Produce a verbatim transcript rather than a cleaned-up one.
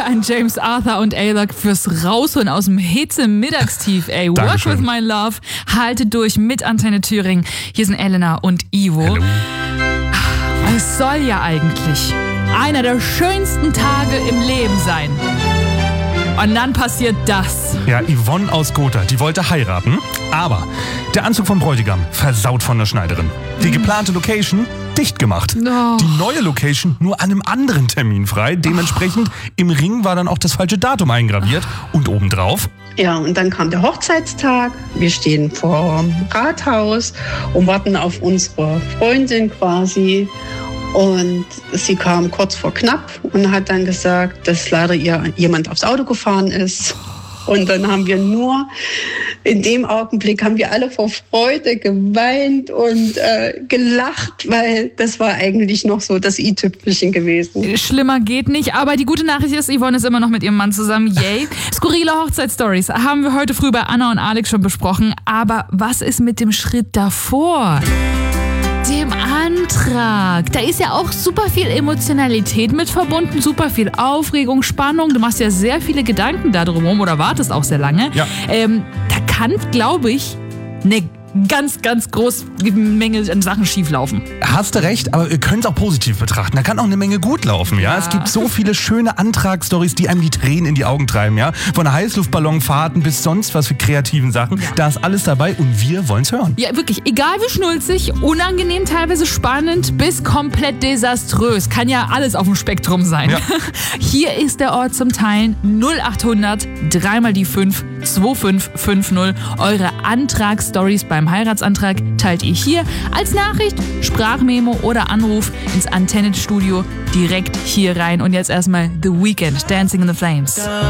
an James Arthur und Ayla fürs Rausholen aus dem Hitze-Mittagstief, ey. Work Dankeschön. with my love. Haltet durch mit Antenne Thüringen. Hier sind Elena und Ivo. Hallo. Es soll ja eigentlich einer der schönsten Tage im Leben sein. Und dann passiert das. Ja, Yvonne aus Gotha, die wollte heiraten, aber der Anzug vom Bräutigam versaut von der Schneiderin. Die geplante Location dicht gemacht. Oh. Die neue Location nur an einem anderen Termin frei. Dementsprechend im Ring war dann auch das falsche Datum eingraviert. Und obendrauf... Ja, und dann kam der Hochzeitstag. Wir stehen vor dem Rathaus und warten auf unsere Freundin quasi. Und sie kam kurz vor knapp und hat dann gesagt, dass leider ihr jemand aufs Auto gefahren ist. Und dann haben wir nur, in dem Augenblick haben wir alle vor Freude geweint und äh, gelacht, weil das war eigentlich noch so das i-Tüpfelchen gewesen. Schlimmer geht nicht, aber die gute Nachricht ist, Yvonne ist immer noch mit ihrem Mann zusammen. Yay. Skurrile Hochzeitsstories haben wir heute früh bei Anna und Alex schon besprochen. Aber was ist mit dem Schritt davor? Dem Antrag. Da ist ja auch super viel Emotionalität mit verbunden, super viel Aufregung, Spannung. Du machst ja sehr viele Gedanken da drumherum oder wartest auch sehr lange. Ja. Ähm, da kann, glaube ich, eine ganz, ganz große Menge an Sachen schieflaufen. Hast du recht, aber wir können es auch positiv betrachten. Da kann auch eine Menge gut laufen, ja? Ja. Es gibt so viele schöne Antragsstories, die einem die Tränen in die Augen treiben, ja? Von Heißluftballonfahrten bis sonst was für kreativen Sachen. Ja. Da ist alles dabei und wir wollen's hören. Ja, wirklich, egal wie schnulzig, unangenehm, teilweise spannend bis komplett desaströs. Kann ja alles auf dem Spektrum sein. Ja. Hier ist der Ort zum Teilen null achthundert, dreimal die fünf, zwei fünf fünf null. Eure Antragsstories beim Heiratsantrag teilt ihr hier als Nachricht, Sprachmemo oder Anruf ins Antenne-Studio direkt hier rein. Und jetzt erstmal The Weeknd, Dancing in the Flames.